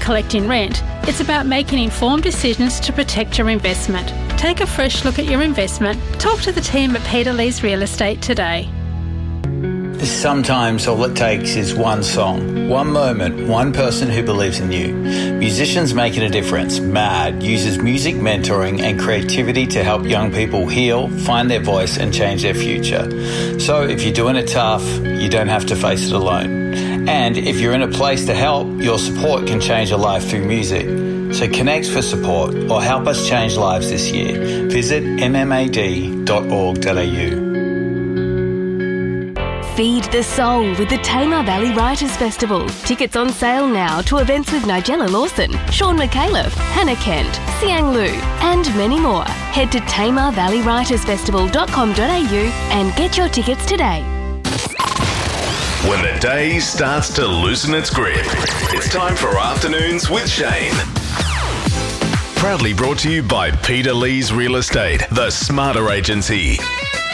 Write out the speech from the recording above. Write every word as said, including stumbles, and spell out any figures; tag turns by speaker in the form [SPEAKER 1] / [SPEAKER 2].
[SPEAKER 1] collecting rent, it's about making informed decisions to protect your investment. Take a fresh look at your investment. Talk to the team at Peter Lees Real Estate today.
[SPEAKER 2] Sometimes all it takes is one song, one moment, one person who believes in you. Musicians Making a Difference, MAD, uses music mentoring and creativity to help young people heal, find their voice and change their future. So if you're doing it tough, you don't have to face it alone. And if you're in a place to help, your support can change a life through music. So connect for support or help us change lives this year. Visit m m a d dot org dot a u.
[SPEAKER 3] Feed the soul with the Tamar Valley Writers Festival. Tickets on sale now to events with Nigella Lawson, Sean McAuliffe, Hannah Kent, Siang Lu, and many more. Head to tamar valley writers festival dot com dot a u and get your tickets today.
[SPEAKER 4] When the day starts to loosen its grip, it's time for Afternoons with Shane. Proudly brought to you by Peter Lees Real Estate, the smarter agency.